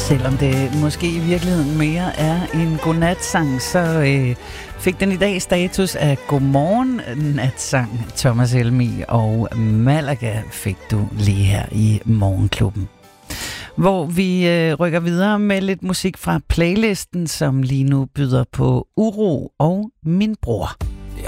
Selvom det måske i virkeligheden mere er en godnatsang, så fik den i dag status af godmorgen natsang. Thomas Helmig og Malaga fik du lige her i Morgenklubben. Hvor vi rykker videre med lidt musik fra playlisten, som lige nu byder på Uro og Min Bror.